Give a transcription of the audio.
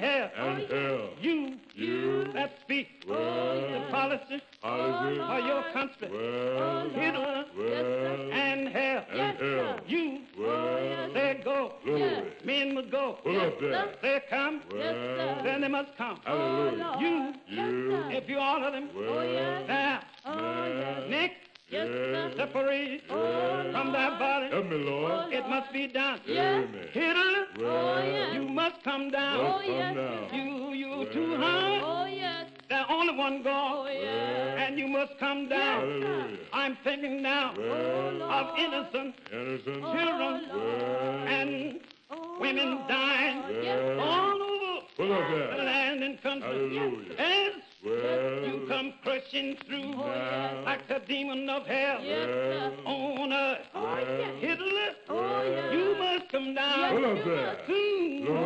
hell. and hell. You that speak the policy of your country. Well, Hitler well, and hell. and hell. You Well, say go. glory. Men must go. Pull up there. They come. Well, Then they must come. hallelujah. You, If you order them, well, now, man, next, yes, separate from thy body. help me, Lord. It must be done. Amen. Hitler, Well, you must come down. must come down. You too high. There's only one God, and you must come down. Hallelujah. I'm thinking now Well, of innocent innocent. children Well, and women dying well, all over pull up the there. land and country. Hallelujah. As Well, you come crushing through now. like the demon of hell Well, on earth. well, Hitler, well, you must come down. pull up there. Soon.